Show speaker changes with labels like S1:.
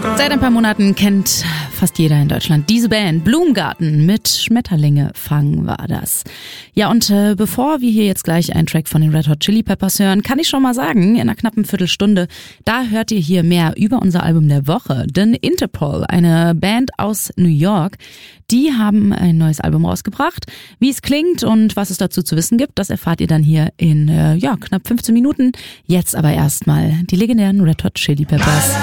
S1: Seit ein paar Monaten kennt fast jeder in Deutschland diese Band. Blumengarten mit Schmetterlinge fangen war das. Ja, und bevor wir hier jetzt gleich einen Track von den Red Hot Chili Peppers hören, kann ich schon mal sagen, in einer knappen Viertelstunde, da hört ihr hier mehr über unser Album der Woche. Denn Interpol, eine Band aus New York, die haben ein neues Album rausgebracht. Wie es klingt und was es dazu zu wissen gibt, das erfahrt ihr dann hier in knapp 15 Minuten. Jetzt aber erstmal die legendären Red Hot Chili Peppers.